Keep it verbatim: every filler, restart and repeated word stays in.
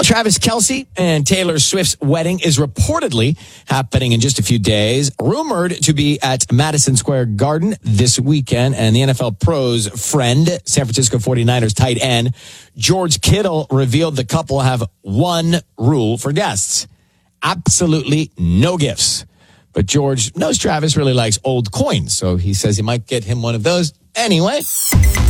Travis Kelce and Taylor Swift's wedding is reportedly happening in just a few days, rumored to be at Madison Square Garden this weekend. And the N F L pros friend, San Francisco forty-niners tight end, George Kittle, revealed the couple have one rule for guests: absolutely no gifts. But George knows Travis really likes old coins, so he says he might get him one of those anyway.